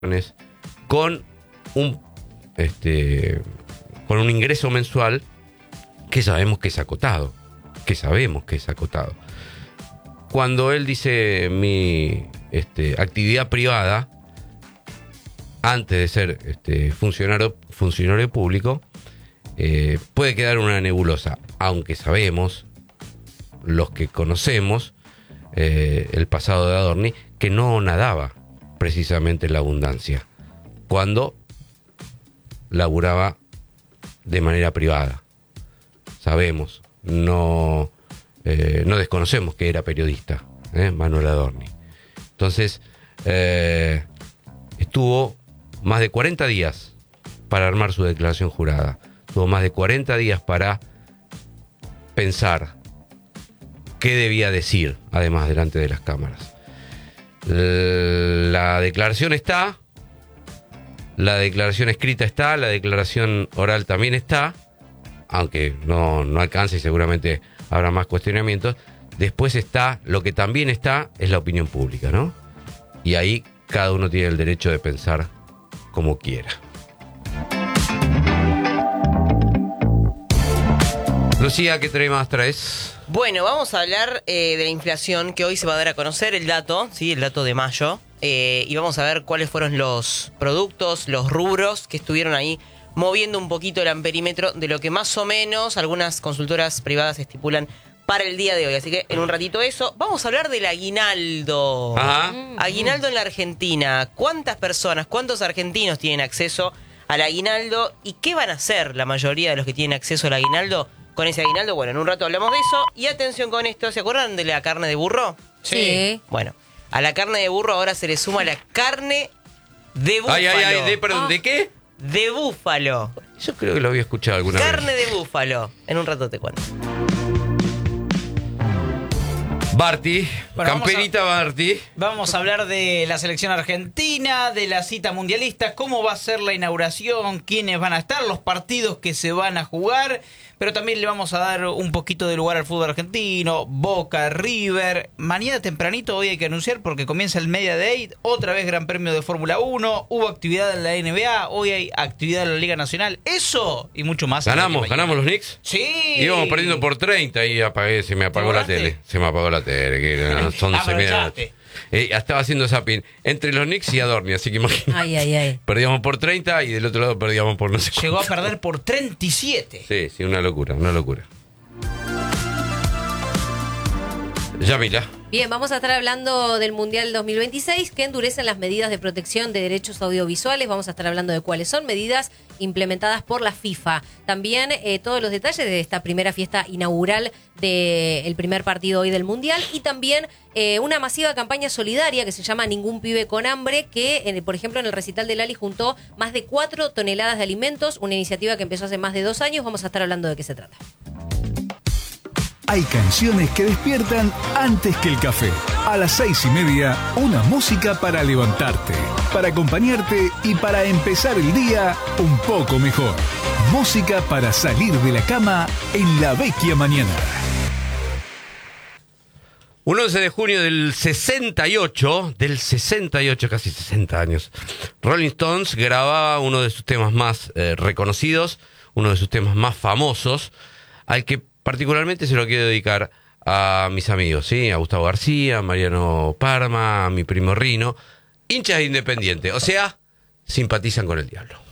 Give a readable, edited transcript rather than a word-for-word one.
con un con un ingreso mensual que sabemos que es acotado. Cuando él dice mi actividad privada, antes de ser funcionario público, puede quedar una nebulosa, aunque sabemos, los que conocemos el pasado de Adorni, que no nadaba precisamente en la abundancia cuando laburaba de manera privada. Sabemos, no desconocemos que era periodista, Manuel Adorni. Entonces, estuvo más de 40 días para armar su declaración jurada. Tuvo más de 40 días para pensar qué debía decir, además, delante de las cámaras. La declaración está, la declaración escrita está, la declaración oral también está, aunque no alcanza y seguramente habrá más cuestionamientos. Después está, lo que también está, es la opinión pública, ¿no? Y ahí cada uno tiene el derecho de pensar como quiera. Lucía, ¿qué más traes? Bueno, vamos a hablar de la inflación, que hoy se va a dar a conocer el dato, ¿sí? El dato de mayo, y vamos a ver cuáles fueron los productos, los rubros que estuvieron ahí moviendo un poquito el amperímetro de lo que más o menos algunas consultoras privadas estipulan para el día de hoy. Así que en un ratito eso. Vamos a hablar del aguinaldo. Ajá. Aguinaldo en la Argentina. ¿Cuántas personas, cuántos argentinos tienen acceso al aguinaldo? ¿Y qué van a hacer la mayoría de los que tienen acceso al aguinaldo con ese aguinaldo? Bueno, en un rato hablamos de eso. Y atención con esto, ¿se acuerdan de la carne de burro? Sí. Bueno, a la carne de burro ahora se le suma la carne de búfalo. Perdón, ¿de qué? De búfalo. Yo creo que lo había escuchado alguna vez. Carne de búfalo. En un rato te cuento. Barty, Bueno, camperita Barty. Vamos a hablar de la selección argentina, de la cita mundialista, cómo va a ser la inauguración, quiénes van a estar, los partidos que se van a jugar, pero también le vamos a dar un poquito de lugar al fútbol argentino, Boca, River. Mañana tempranito hoy hay que anunciar porque comienza el Media Day, otra vez Gran Premio de Fórmula 1, hubo actividad en la NBA, hoy hay actividad en la Liga Nacional, eso y mucho más. ¿Ganamos los Knicks? Sí. Íbamos perdiendo por 30 y se me apagó la tele. Se me apagó la tele, que son 11 Aprovechaste. estaba haciendo zapping entre los Knicks y Adorni, así que imagínate. Ay. Perdíamos por 30 y del otro lado perdíamos por no sé cuánto. Llegó a perder por 37. Sí, una locura. Yamila. Bien, vamos a estar hablando del Mundial 2026, que endurecen las medidas de protección de derechos audiovisuales. Vamos a estar hablando de cuáles son medidas implementadas por la FIFA. También todos los detalles de esta primera fiesta inaugural del primer partido hoy del Mundial. Y también una masiva campaña solidaria que se llama Ningún Pibe con Hambre, que, por ejemplo, en el recital de Lali juntó más de 4 toneladas de alimentos. Una iniciativa que empezó hace más de 2 años. Vamos a estar hablando de qué se trata. Hay canciones que despiertan antes que el café. A las 6:30, una música para levantarte, para acompañarte y para empezar el día un poco mejor. Música para salir de la cama en la vecchia mañana. Un 11 de junio del 68, casi 60 años, Rolling Stones grababa uno de sus temas más reconocidos, uno de sus temas más famosos, al que particularmente se lo quiero dedicar a mis amigos, ¿sí? A Gustavo García, a Mariano Parma, a mi primo Rino, hinchas de Independiente, o sea, simpatizan con el diablo.